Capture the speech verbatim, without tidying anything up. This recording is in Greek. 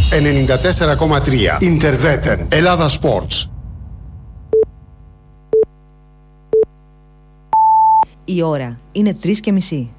ενενήντα τέσσερα κόμμα τρία. Ιντερβέτεν. Ελλάδα Sports. Η ώρα είναι τρεις και μισή.